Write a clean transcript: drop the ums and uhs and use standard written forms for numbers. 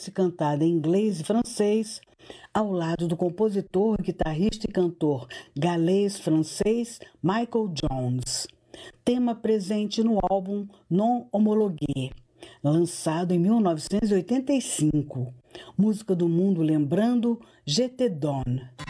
Pode-se cantada em inglês e francês, ao lado do compositor, guitarrista e cantor galês-francês Michael Jones. Tema presente no álbum Non Homologué, lançado em 1985. Música do mundo lembrando Je te donne.